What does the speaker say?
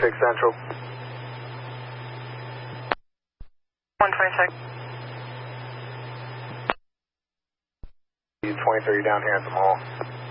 Take Central. 126. 23 down here at the mall.